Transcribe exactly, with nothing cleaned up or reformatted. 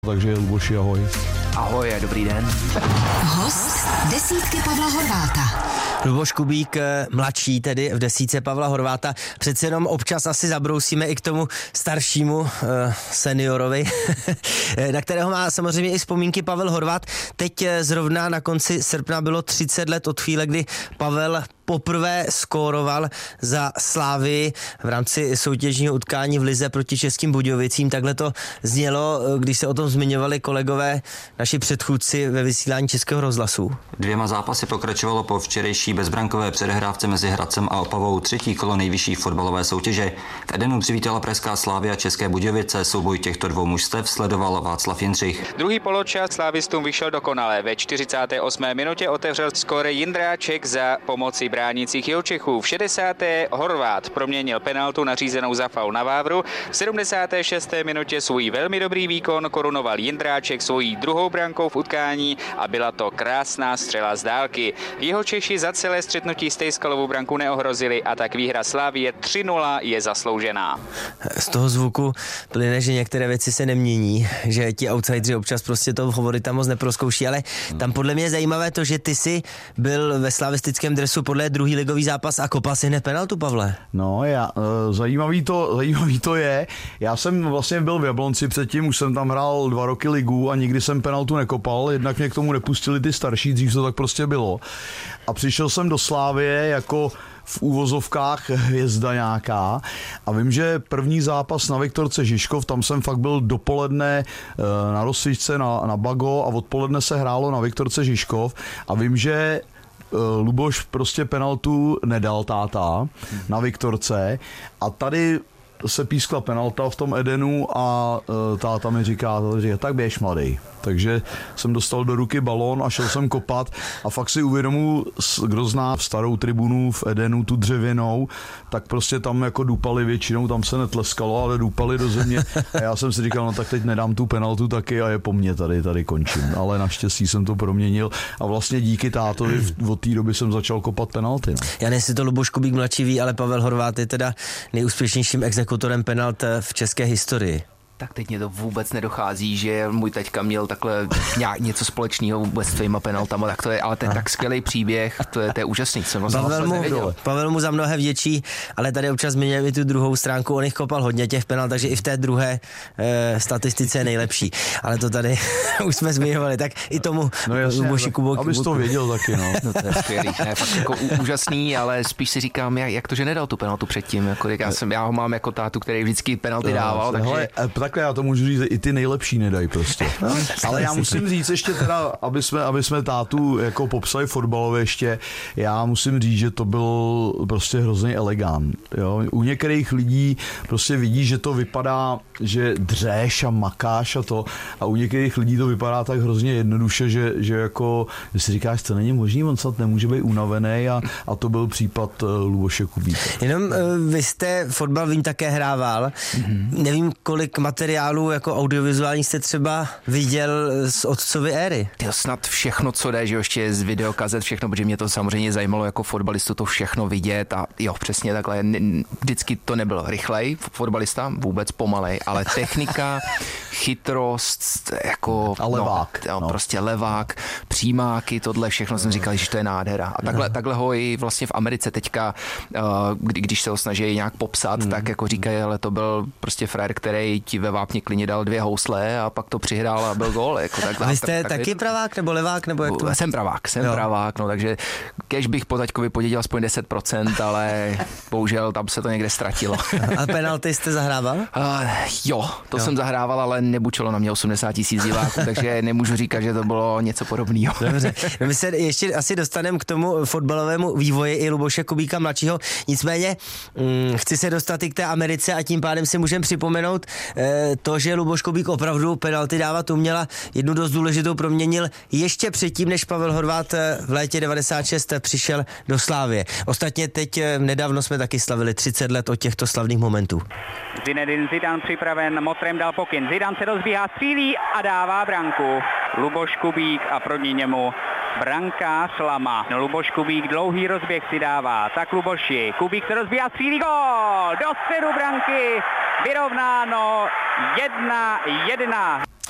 Takže Luboši, ahoj. Ahoj, dobrý den. Host desítky Pavla Horváta. Luboš Kubík, mladší tedy v desítce Pavla Horváta. Přece jenom občas asi zabrousíme i k tomu staršímu eh, seniorovi, na kterého má samozřejmě i vzpomínky Pavel Horvát. Teď zrovna na konci srpna bylo třicet let od chvíle, kdy Pavel poprvé skóroval za Slávii v rámci soutěžního utkání v lize proti Českým Budějovicím. Takhle to znělo, když se o tom zmiňovali kolegové, naši předchůdci ve vysílání Českého rozhlasu. Dvěma zápasy pokračovalo po včerejší bezbrankové předehrávce mezi Hradcem a Opavou třetí kolo nejvyšší fotbalové soutěže. V Edenu přivítala pražská Slavia České Budějovice. Souboj těchto dvou mužstev sledoval Václav Jindřich. Druhý poločas slávistům vyšel dokonale. Ve čtyřicáté osmé minutě otevřel skóre Jindráček za pomoci bránících Jihočechů. V šedesáté Horvát proměnil penaltu nařízenou za faul na Vávru. V sedmdesáté šesté minutě svůj velmi dobrý výkon korunoval Jindráček svojí druhou brankou v utkání a byla to krásná střela z dálky. Jihočeši za celé střetnutí Stejskalovou branku neohrozili a tak výhra Slavie tři nula je zasloužená. Z toho zvuku plyne, že některé věci se nemění, že ti outsideri občas prostě to favorita moc neproskouší, ale tam podle mě je zajímavé to, že ty jsi byl ve slavistickém dresu podle druhý ligový zápas a kopal si hned penaltu, Pavle. No, já, zajímavý, to, zajímavý to je. Já jsem vlastně byl v Jablonci předtím, už jsem tam hrál dva roky ligu a nikdy jsem penaltu nekopal, jednak mě k tomu nepustili ty starší, dřív to tak prostě bylo. A přišel jsem do Slávie jako v úvozovkách hvězda nějaká a vím, že první zápas na Viktorce Žižkov, tam jsem fakt byl dopoledne na rozcvičce na, na Bago a odpoledne se hrálo na Viktorce Žižkov a vím, že Luboš prostě penaltu nedal táta na Viktorce a tady se pískla penalta v tom Edenu a táta mi říká, tak běž mladý. Takže jsem dostal do ruky balón a šel jsem kopat a fakt si uvědomuji, kdo zná starou tribunu v Edenu, tu dřevěnou, tak prostě tam jako dupali většinou, tam se netleskalo, ale dupali do země a já jsem si říkal, no tak teď nedám tu penaltu taky a je po mně, tady, tady končím. Ale naštěstí jsem to proměnil a vlastně díky tátovi od té doby jsem začal kopat penalty. No. Já nejsi to Luboš Kubík mladší ví, ale Pavel Horvát je teda nejúspěšnějším exekutorem penalt v české historii. Tak teď mě to vůbec nedochází, že můj taťka měl takhle nějak něco společného vůbec s tvýma penaltama, tak to je, ale to je tak skvělý příběh, to je, to je úžasný, jsem vlastně Pavel mu, Pavel mu za mnohé vděčí, ale tady občas zmiňujeme i tu druhou stránku, on jich kopal hodně těch penalt, takže i v té druhé e, statistice je nejlepší, ale to tady už jsme zmiňovali, tak i tomu no jasně, Luboši Kubík. Abys to věděl taky, no. No to je skvělý, ne, fakt jako úžasný, ale spíš si říkám, jak, jak to, že nedal tu penaltu předtím, jako, já, jsem, já ho mám jako tátu, který vždycky penalty dával, takže... Hele, takhle já to můžu říct, i ty nejlepší nedají prostě. No, ale já musím říct ještě teda, aby jsme, aby jsme tátu jako popsali fotbalově ještě, já musím říct, že to byl prostě hrozně elegant. Jo? U některých lidí prostě vidí, že to vypadá, že dřeš a makáš a to, a u některých lidí to vypadá tak hrozně jednoduše, že, že jako, že si říkáš, to není možný, on snad nemůže být unavený a, a to byl případ uh, Luboše Kubíka. Jenom uh, vy jste fotbal vím také hrával, mm-hmm. nevím, kolik materiálů jako audiovizuální jste třeba viděl z otcovy éry? Tyjo, snad všechno, co jde, že ještě z videokazet, všechno, protože mě to samozřejmě zajímalo jako fotbalistu to všechno vidět a jo, přesně takhle, vždycky to nebyl rychlej fotbalista, vůbec pomalej, ale technika, chytrost, jako... A levák. No, no. Prostě levák, přímáky, tohle všechno jsem říkal, že to je nádhera. A takhle, no. takhle ho i vlastně v Americe teďka, kdy, když se ho snaží nějak popsat, mm. tak jako říkají, ale to byl prostě frajer, který ti ve vápně klině dal dvě housle a pak to přihrál a byl gól. Jako takhle. A vy jste tak, taky tak, pravák nebo levák? Nebo jak to? Jsem pravák, jsem jo. pravák, no takže kež bych po taťkovi podědil aspoň deset procent, ale bohužel tam se to někde ztratilo. A penalty jste zahrával? Uh, jo, to jo. jsem zahrával, ale nebučilo na mě osmdesát tisíc diváků, takže nemůžu říkat, že to bylo něco podobného. Dobře, no my se ještě asi dostaneme k tomu fotbalovému vývoji i Luboše Kubíka mladšího, nicméně hm, chci se dostat i k té Americe a tím pádem si můžeme připomenout eh, to, že Luboš Kubík opravdu penalty dávat uměla, jednu dost důležitou proměnil ještě předtím, než Pavel Horvát v létě devadesát šest přišel do Slávie. Ostatně teď nedávno jsme taky slavili třicet let od těchto slavných momentů. Zinedine Zidane připraven, motrem dal pokyn. Zidane se rozbíhá, střílí a dává branku. Luboš Kubík a proti němu brankář Lama. No, Luboš Kubík dlouhý rozběh si dává. Tak Luboši, Kubík se rozbíhá, střílí, gól! Do středu branky, vyrovnáno jedna jedna.